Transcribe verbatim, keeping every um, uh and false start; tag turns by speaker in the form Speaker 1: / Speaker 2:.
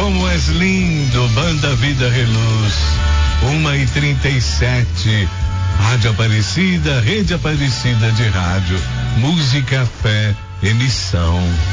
Speaker 1: Como és lindo, Banda Vida Reluz. Uma e trinta e sete. Rádio Aparecida, Rede Aparecida de Rádio. Música, fé, emissão.